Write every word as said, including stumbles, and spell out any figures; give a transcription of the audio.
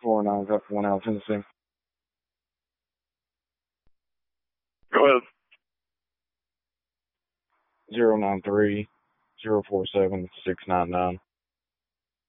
four nine one out Tennessee. Go ahead. Zero nine three zero four seven six nine nine.